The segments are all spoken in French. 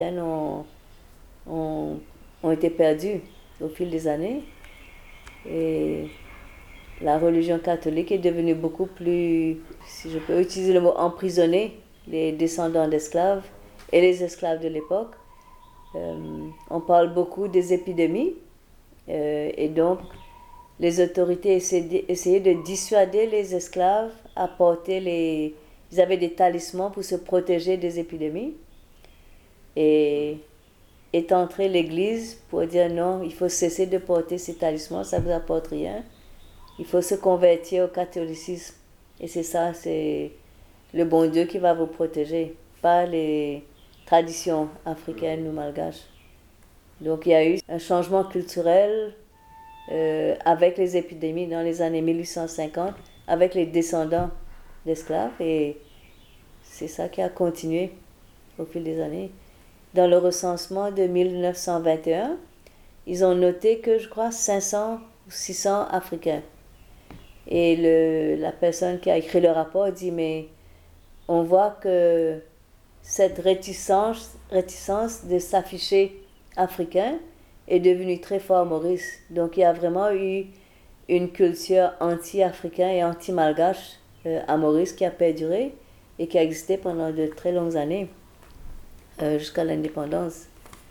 ont, ont, ont été perdus au fil des années. Et la religion catholique est devenue beaucoup plus, si je peux utiliser le mot, emprisonnée, les descendants d'esclaves et les esclaves de l'époque. On parle beaucoup des épidémies et donc les autorités essayaient de dissuader les esclaves à porter les... Ils avaient des talismans pour se protéger des épidémies. Et est entrée l'Église pour dire non, il faut cesser de porter ces talismans, ça ne vous apporte rien. Il faut se convertir au catholicisme. Et c'est ça, c'est le bon Dieu qui va vous protéger, pas les traditions africaines ou malgaches. Donc il y a eu un changement culturel avec les épidémies dans les années 1850, avec les descendants d'esclaves, et c'est ça qui a continué au fil des années. Dans le recensement de 1921, ils ont noté que, je crois, 500 ou 600 Africains. Et la personne qui a écrit le rapport dit, mais on voit que cette réticence de s'afficher africain est devenue très forte à Maurice. Donc il y a vraiment eu une culture anti-africain et anti-malgache à Maurice qui a perduré et qui a existé pendant de très longues années, jusqu'à l'indépendance.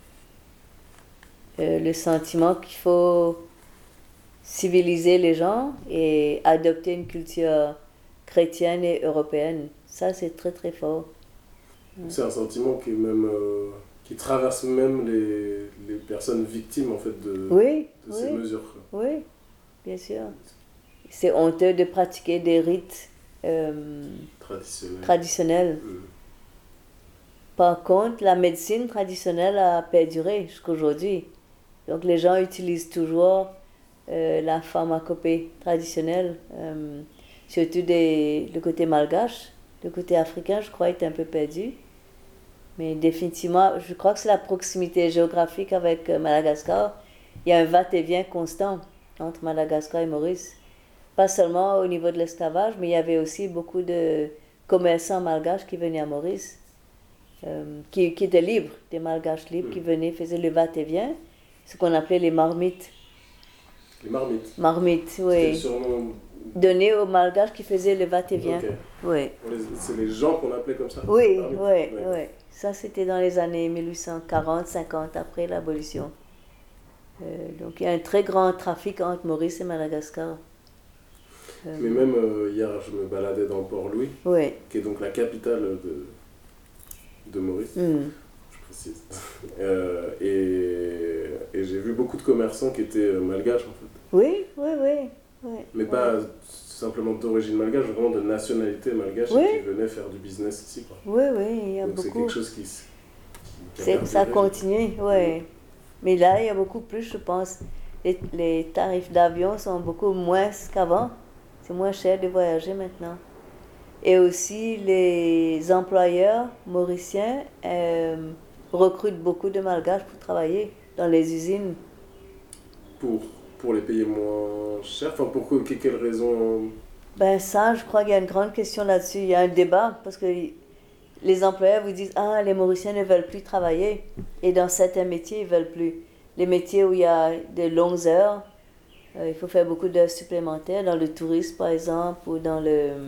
Le sentiment qu'il faut civiliser les gens et adopter une culture chrétienne et européenne, ça c'est très très fort. C'est un sentiment qui est même qui traverse même les personnes victimes en fait de ces mesures. Oui, bien sûr. C'est honteux de pratiquer des rites traditionnels. Par contre, la médecine traditionnelle a perduré jusqu'à aujourd'hui. Donc les gens utilisent toujours la pharmacopée traditionnelle, surtout le côté malgache. Le côté africain, je crois, est un peu perdu. Mais définitivement, je crois que c'est la proximité géographique avec Madagascar. Il y a un va-et-vient constant entre Madagascar et Maurice. Pas seulement au niveau de l'esclavage, mais il y avait aussi beaucoup de commerçants malgaches qui venaient à Maurice, qui étaient libres, des malgaches libres qui venaient, faisaient le va-et-vient, ce qu'on appelait les marmites. Les marmites. Marmites, oui. C'était le surnom donné aux malgaches qui faisaient le va-et-vient. Okay. Oui. C'est les gens qu'on appelait comme ça. Oui, oui, oui. Ça, c'était dans les années 1840-50, après l'abolition. Donc, il y a un très grand trafic entre Maurice et Madagascar. Mais même hier, je me baladais dans Port-Louis, qui est donc la capitale de Maurice, je précise. Et j'ai vu beaucoup de commerçants qui étaient malgaches, en fait. Oui, oui, oui. Mais pas simplement d'origine malgache, vraiment de nationalité malgache, et qui venaient faire du business ici, quoi. Oui, il y a donc beaucoup. C'est quelque chose qui ça continue, oui. Mais là, il y a beaucoup plus, je pense. Les tarifs d'avion sont beaucoup moins qu'avant. C'est moins cher de voyager maintenant. Et aussi, les employeurs mauriciens recrutent beaucoup de malgaches pour travailler dans les usines. Pour les payer moins cher, enfin pour quelle raison? Ben ça, je crois qu'il y a une grande question là-dessus. Il y a un débat parce que les employeurs vous disent ah, les Mauriciens ne veulent plus travailler, et dans certains métiers ils veulent plus. Les métiers où il y a de longues heures, il faut faire beaucoup d'heures supplémentaires, dans le tourisme par exemple, ou dans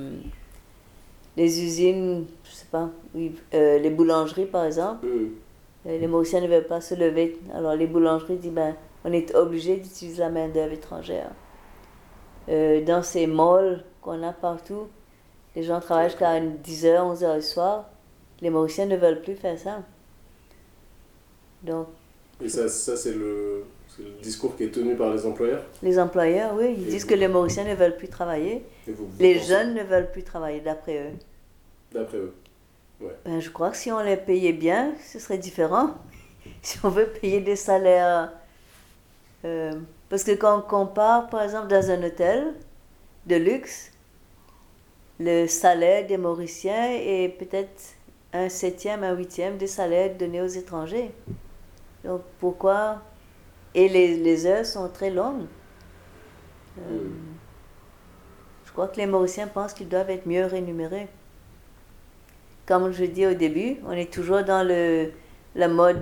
les usines, je sais pas, les boulangeries par exemple. Les Mauriciens ne veulent pas se lever, alors les boulangeries disent ben on est obligé d'utiliser la main d'œuvre étrangère. Dans ces malls qu'on a partout, les gens travaillent jusqu'à 10h, 11h du soir. Les Mauriciens ne veulent plus faire ça. Donc, et ça c'est le discours qui est tenu par les employeurs? Les employeurs, oui. Ils disent que les Mauriciens ne veulent plus travailler. Les jeunes ne veulent plus travailler, d'après eux. D'après eux, ouais. Ben, je crois que si on les payait bien, ce serait différent. Si on veut payer des salaires... parce que quand on compare, par exemple, dans un hôtel de luxe, le salaire des Mauriciens est peut-être 1/7, 1/8 des salaires donnés aux étrangers. Donc pourquoi? Et les heures sont très longues. Je crois que les Mauriciens pensent qu'ils doivent être mieux rémunérés. Comme je dis au début, on est toujours dans le la mode